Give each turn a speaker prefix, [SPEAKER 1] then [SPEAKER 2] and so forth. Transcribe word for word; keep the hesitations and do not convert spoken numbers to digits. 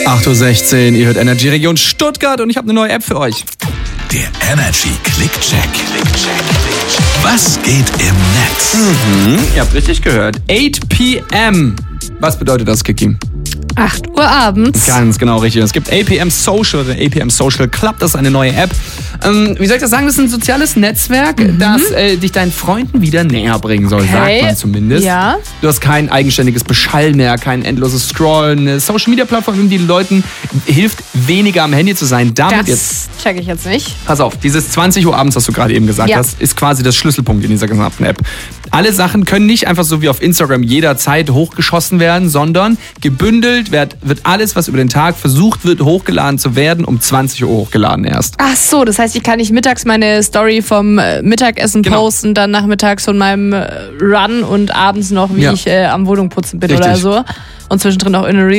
[SPEAKER 1] acht Uhr sechzehn, ihr hört Energy Region Stuttgart und ich habe eine neue App für euch.
[SPEAKER 2] Der Energy Click-Check. Was geht im Netz?
[SPEAKER 1] Mhm, ihr habt richtig gehört. acht p m. Was bedeutet das, Kiki?
[SPEAKER 3] acht Uhr abends.
[SPEAKER 1] Ganz genau richtig. Es gibt A P M Social oder A P M Social Club, das ist eine neue App. Ähm, wie soll ich das sagen? Das ist ein soziales Netzwerk, mhm. das äh, dich deinen Freunden wieder näher bringen soll,
[SPEAKER 3] okay.
[SPEAKER 1] sagt man zumindest.
[SPEAKER 3] Ja.
[SPEAKER 1] Du hast kein eigenständiges Beschall mehr, kein endloses Scrollen. Eine Social Media Plattform, die den Leuten hilft, weniger am Handy zu sein. Damit
[SPEAKER 3] das
[SPEAKER 1] jetzt.
[SPEAKER 3] check ich jetzt nicht.
[SPEAKER 1] Pass auf, dieses zwanzig Uhr abends, was du gerade eben gesagt
[SPEAKER 3] ja.
[SPEAKER 1] hast, ist quasi das Schlüsselpunkt in dieser gesamten App. Alle Sachen können nicht einfach so wie auf Instagram jederzeit hochgeschossen werden, sondern gebündelt wird, wird alles, was über den Tag versucht wird, hochgeladen zu werden, um zwanzig Uhr hochgeladen erst.
[SPEAKER 3] Ach so, das heißt, ich kann nicht mittags meine Story vom äh, Mittagessen genau. posten, dann nachmittags von meinem äh, Run und abends noch, wie ja. ich äh, am Wohnung putzen bin Richtig. oder so. Und zwischendrin auch in eine